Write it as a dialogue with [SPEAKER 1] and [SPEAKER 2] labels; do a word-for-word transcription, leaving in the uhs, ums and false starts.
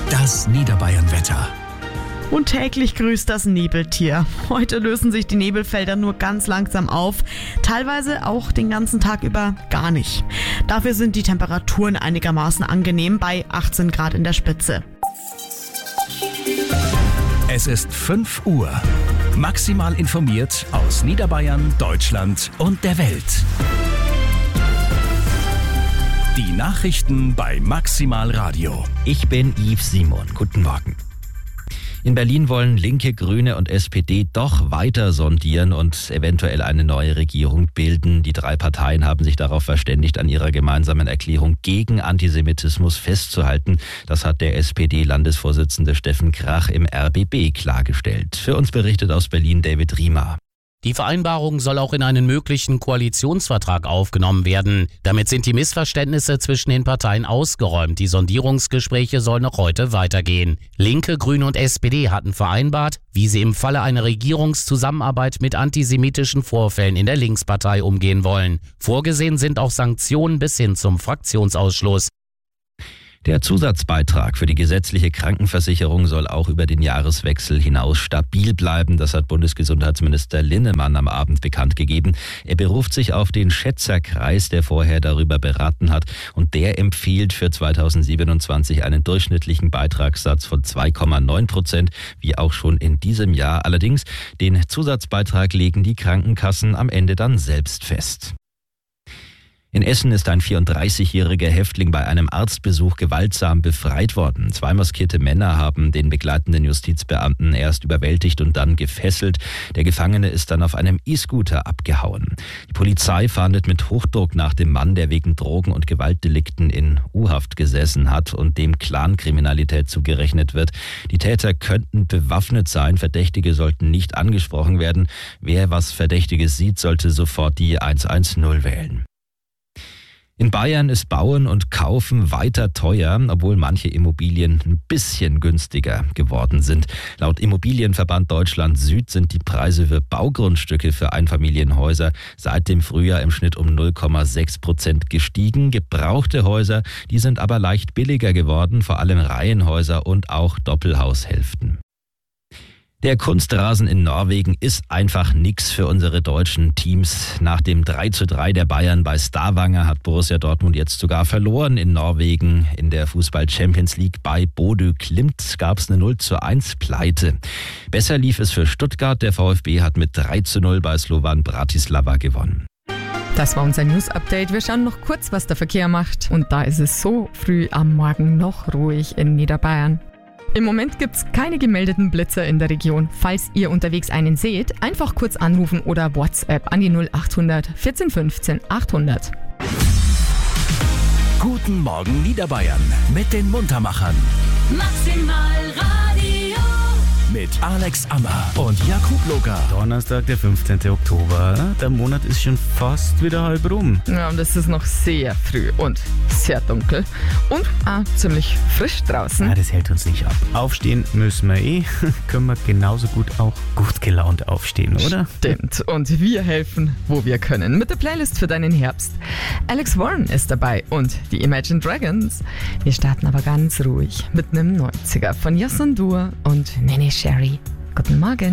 [SPEAKER 1] Das Niederbayern-Wetter.
[SPEAKER 2] Und täglich grüßt das Nebeltier. Heute lösen sich die Nebelfelder nur ganz langsam auf, teilweise auch den ganzen Tag über gar nicht. Dafür sind die Temperaturen einigermaßen angenehm bei achtzehn Grad in der Spitze.
[SPEAKER 1] Es ist fünf Uhr. Maximal informiert aus Niederbayern, Deutschland und der Welt. Die Nachrichten bei Maximal Radio.
[SPEAKER 3] Ich bin Yves Simon. Guten Morgen. In Berlin wollen Linke, Grüne und S P D doch weiter sondieren und eventuell eine neue Regierung bilden. Die drei Parteien haben sich darauf verständigt, an ihrer gemeinsamen Erklärung gegen Antisemitismus festzuhalten. Das hat der S P D-Landesvorsitzende Steffen Krach im R B B klargestellt. Für uns berichtet aus Berlin David Riemer.
[SPEAKER 4] Die Vereinbarung soll auch in einen möglichen Koalitionsvertrag aufgenommen werden. Damit sind die Missverständnisse zwischen den Parteien ausgeräumt. Die Sondierungsgespräche sollen noch heute weitergehen. Linke, Grüne und S P D hatten vereinbart, wie sie im Falle einer Regierungszusammenarbeit mit antisemitischen Vorfällen in der Linkspartei umgehen wollen. Vorgesehen sind auch Sanktionen bis hin zum Fraktionsausschluss.
[SPEAKER 3] Der Zusatzbeitrag für die gesetzliche Krankenversicherung soll auch über den Jahreswechsel hinaus stabil bleiben. Das hat Bundesgesundheitsminister Linnemann am Abend bekannt gegeben. Er beruft sich auf den Schätzerkreis, der vorher darüber beraten hat. Und der empfiehlt für zweitausendsiebenundzwanzig einen durchschnittlichen Beitragssatz von zwei Komma neun Prozent, wie auch schon in diesem Jahr. Allerdings, den Zusatzbeitrag legen die Krankenkassen am Ende dann selbst fest. In Essen ist ein vierunddreißigjähriger Häftling bei einem Arztbesuch gewaltsam befreit worden. Zwei maskierte Männer haben den begleitenden Justizbeamten erst überwältigt und dann gefesselt. Der Gefangene ist dann auf einem E-Scooter abgehauen. Die Polizei fahndet mit Hochdruck nach dem Mann, der wegen Drogen- und Gewaltdelikten in U-Haft gesessen hat und dem Clankriminalität zugerechnet wird. Die Täter könnten bewaffnet sein. Verdächtige sollten nicht angesprochen werden. Wer was Verdächtiges sieht, sollte sofort die hundertzehn wählen. In Bayern ist Bauen und Kaufen weiter teuer, obwohl manche Immobilien ein bisschen günstiger geworden sind. Laut Immobilienverband Deutschland Süd sind die Preise für Baugrundstücke für Einfamilienhäuser seit dem Frühjahr im Schnitt um null Komma sechs Prozent gestiegen. Gebrauchte Häuser, die sind aber leicht billiger geworden, vor allem Reihenhäuser und auch Doppelhaushälften. Der Kunstrasen in Norwegen ist einfach nix für unsere deutschen Teams. Nach dem drei zu drei der Bayern bei Stavanger hat Borussia Dortmund jetzt sogar verloren in Norwegen. In der Fußball-Champions League bei Bodø Glimt gab es eine null zu eins Pleite. Besser lief es für Stuttgart. Der VfB hat mit drei zu null bei Slovan Bratislava gewonnen.
[SPEAKER 5] Das war unser News-Update. Wir schauen noch kurz, was der Verkehr macht. Und da ist es so früh am Morgen noch ruhig in Niederbayern. Im Moment gibt es keine gemeldeten Blitzer in der Region. Falls ihr unterwegs einen seht, einfach kurz anrufen oder WhatsApp an die null achthundert vierzehn fünfzehn achthundert.
[SPEAKER 1] Guten Morgen Niederbayern mit den Muntermachern.
[SPEAKER 6] Maximal Radio.
[SPEAKER 1] Mit Alex Ammer und Jakub Loga.
[SPEAKER 7] Donnerstag, der fünfzehnten Oktober. Der Monat ist schon fast wieder halb rum.
[SPEAKER 5] Ja, und es ist noch sehr früh und sehr dunkel und auch ziemlich frisch draußen.
[SPEAKER 7] Ja, das hält uns nicht ab. Aufstehen müssen wir eh. Können wir genauso gut auch gut gelaunt aufstehen, oder?
[SPEAKER 5] Stimmt. Und wir helfen, wo wir können. Mit der Playlist für deinen Herbst. Alex Warren ist dabei und die Imagine Dragons. Wir starten aber ganz ruhig mit einem neunziger von Yasun Dur und Nene Sherry. Guten Morgen.